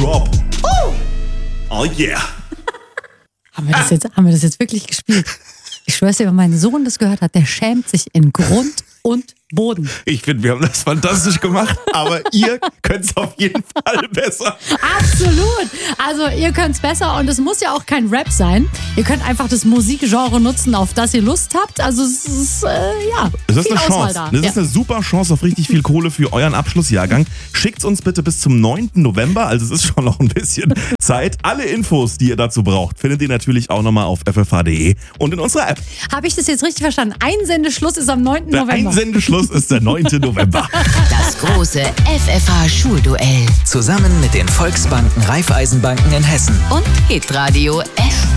Drop. Oh yeah. Haben wir das jetzt wirklich gespielt? Ich schwör's dir, wenn mein Sohn das gehört hat, der schämt sich in Grund und Boden. Ich finde, wir haben das fantastisch gemacht, aber ihr könnt es auf jeden Fall besser. Absolut. Also ihr könnt's besser und es muss ja auch kein Rap sein. Ihr könnt einfach das Musikgenre nutzen, auf das ihr Lust habt. Also es ist, Es ist viel eine Auswahl Chance. da. Das ist eine super Chance auf richtig viel Kohle für euren Abschlussjahrgang. Schickt's uns bitte bis zum 9. November, also es ist schon noch ein bisschen Zeit. Alle Infos, die ihr dazu braucht, findet ihr natürlich auch nochmal auf ffh.de und in unserer App. Habe ich das jetzt richtig verstanden? Einsendeschluss ist am 9. Der November. Einsendeschluss ist der 9. November. Das große FFH-Schulduell Zusammen mit den Volksbanken Raiffeisenbanken in Hessen. und Hitradio F.